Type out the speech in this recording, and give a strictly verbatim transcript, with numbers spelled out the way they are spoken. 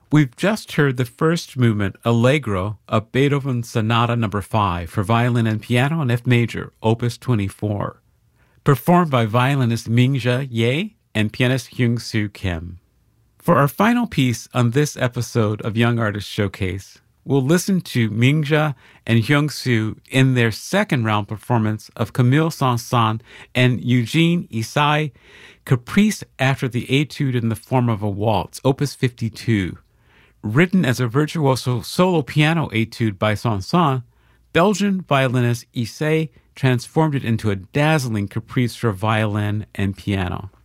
We've just heard the first movement, Allegro, of Beethoven's Sonata Number five for violin and piano in F major, Opus twenty-four, performed by violinist Ming-Ja Ye and pianist Hyung-Soo Kim. For our final piece on this episode of Young Artist Showcase, we'll listen to Ming-Ja and Hyung-Soo in their second round performance of Camille Saint-Saëns and Eugene Issai, Caprice after the Etude in the Form of a Waltz, Opus fifty-two. Written as a virtuoso solo piano etude by Saint-Saëns, Belgian violinist Issai transformed it into a dazzling caprice for violin and piano.